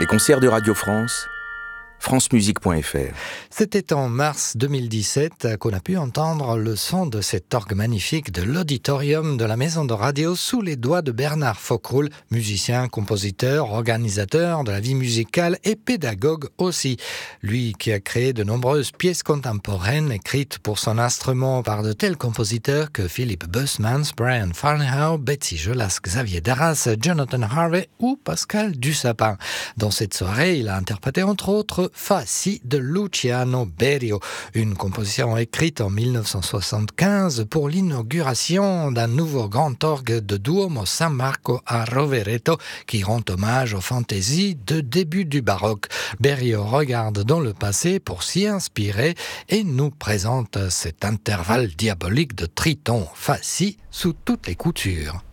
Les concerts de Radio France, francemusique.fr. C'était en mars 2017 qu'on a pu entendre le son de cet orgue magnifique de l'auditorium de la maison de radio sous les doigts de Bernard Foccroulle, musicien, compositeur, organisateur de la vie musicale et pédagogue aussi. Lui qui a créé de nombreuses pièces contemporaines écrites pour son instrument par de tels compositeurs que Philippe Bussmann, Brian Farnhau, Betsy Jolas, Xavier Darras, Jonathan Harvey ou Pascal Dussapin. Dans cette soirée, il a interprété entre autres Fassi de Luciano Berio, une composition écrite en 1975 pour l'inauguration d'un nouveau grand orgue de Duomo San Marco à Rovereto qui rend hommage aux fantaisies de début du baroque. Berio regarde dans le passé pour s'y inspirer et nous présente cet intervalle diabolique de Triton, Fassi sous toutes les coutures.